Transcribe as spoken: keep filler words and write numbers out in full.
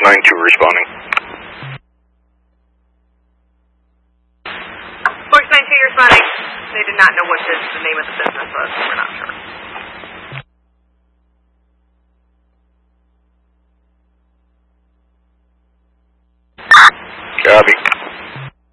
nine two responding. Force nine two, you're responding. They did not know what the, the name of the business was, so we're not sure. Copy.